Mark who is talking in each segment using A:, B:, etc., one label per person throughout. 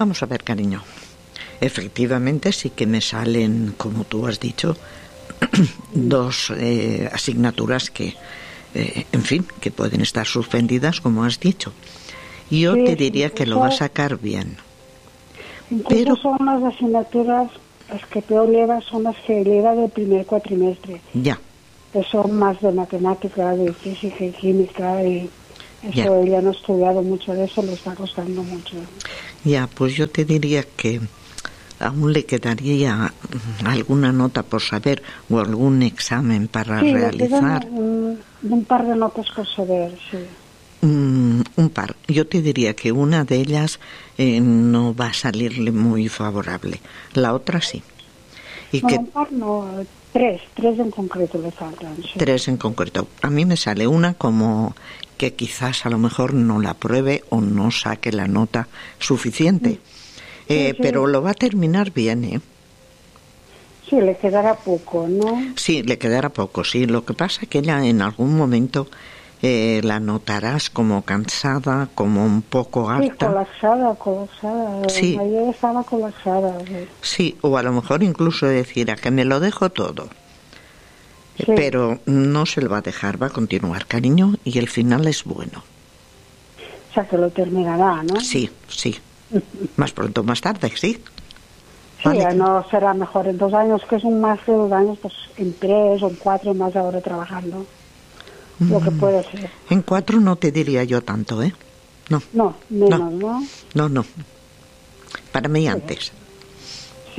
A: vamos a ver, cariño. Efectivamente sí que me salen, como tú has dicho, dos asignaturas que, en fin, que pueden estar suspendidas, como has dicho. Yo
B: Sí,
A: te diría
B: incluso,
A: que lo va a sacar bien.
B: Incluso
A: Pero
B: son las asignaturas, las que peor lleva son las que lleva del primer cuatrimestre,
A: ya,
B: que son más de matemática, de física y química, y eso
A: Ya.
B: ella no ha estudiado mucho de eso, le está costando mucho.
A: ya, pues yo te diría que aún le quedaría alguna nota por saber o algún examen para
B: Sí, le
A: realizar.
B: quedan un par de notas por saber, sí.
A: Un par. Yo te diría que una de ellas no va a salirle muy favorable. La otra sí. Y
B: No,
A: que
B: un par no, tres en concreto le faltan, sí.
A: 3 en concreto. A mí me sale una como que quizás a lo mejor no la apruebe o no saque la nota suficiente.
B: Sí.
A: Pero lo va a terminar bien, ¿eh?
B: Sí, le quedará poco, ¿no?
A: Sí, le quedará poco, sí. Lo que pasa es que ella en algún momento la notarás como cansada, como un poco
B: Sí,
A: harta.
B: colapsada.
A: Sí.
B: Ayer estaba colapsada. Sí.
A: Sí, o a lo mejor incluso decir a que me lo dejo todo.
B: Sí.
A: Pero no se lo va a dejar, va a continuar, cariño, y el final es bueno.
B: O sea, que lo terminará, ¿no?
A: Sí. Más pronto, más tarde, sí.
B: Sí,
A: Vale.
B: no será mejor en 2 años, que es un máster de 2 años, pues en 3 o en 4 más ahora trabajando. Lo que puede ser.
A: En 4 no te diría yo tanto, ¿eh? No.
B: No, menos, ¿no?
A: No. Para mí antes.
B: Sí,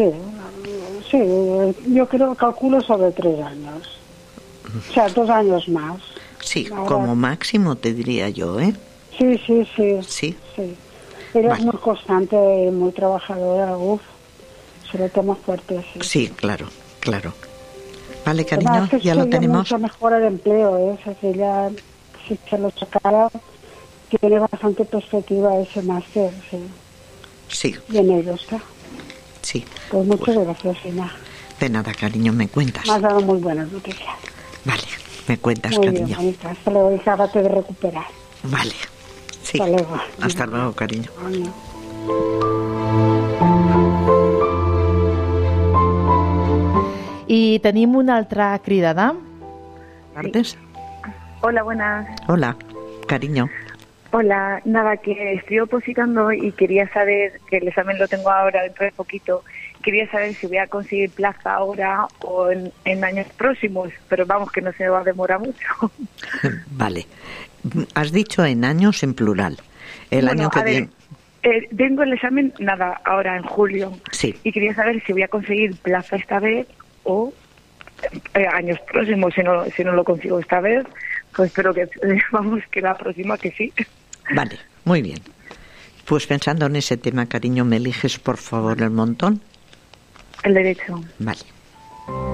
B: yo creo que calculo sobre 3 años. O sea, 2 años más.
A: Sí,
B: Ahora,
A: como máximo te diría yo, ¿eh?
B: Sí.
A: Sí.
B: Ella
A: Vale.
B: es muy constante, muy trabajadora, se lo toma fuerte, sí.
A: Sí, claro. Vale,
B: Además,
A: cariño,
B: que
A: ya lo tenemos.
B: mucho mejor el empleo, ¿eh? O sea, que ella, si se lo sacara, tiene bastante perspectiva ese máster, sí.
A: Sí,
B: Y en ello está.
A: sí.
B: Pues muchas gracias, Ina.
A: De nada, cariño, me cuentas.
B: Me has dado muy buenas noticias.
A: Vale, me cuentas,
B: Muy
A: cariño.
B: bien, bonita. Hasta luego, hija, acábate de recuperar.
A: Vale. Sí.
B: Hasta luego.
A: Hasta luego, cariño.
B: Bueno.
C: I tenim una altra cridada.
A: ¿Tardes?
D: Hola, buenas.
A: Hola, cariño.
D: Hola, nada, que estoy opositando y quería saber, que el examen lo tengo ahora dentro de poquito, quería saber si voy a conseguir plaza ahora o en años próximos, pero vamos, que no se va a demorar mucho.
A: Vale. Has dicho en años en plural. El
D: Bueno,
A: año que
D: a ver,
A: viene.
D: tengo el examen, nada, ahora en julio.
A: Sí.
D: Y quería saber si voy a conseguir plaza esta vez o años próximos. Si no lo consigo esta vez, pues espero que, vamos, que la próxima que sí.
A: Vale, muy bien. Pues pensando en ese tema, cariño, ¿me eliges por favor el montón?
D: El derecho.
A: Vale.